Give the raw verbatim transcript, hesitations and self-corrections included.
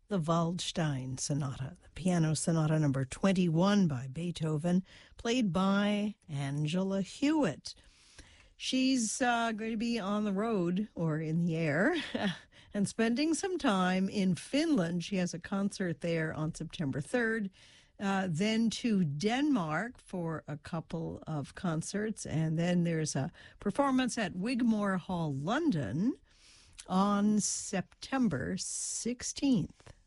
the Waldstein Sonata, the piano sonata number twenty-one by Beethoven, played by Angela Hewitt. She's uh, going to be on the road or in the air and spending some time in Finland. She has a concert there on September third. Uh, then to Denmark for a couple of concerts. And then there's a performance at Wigmore Hall, London on September sixteenth.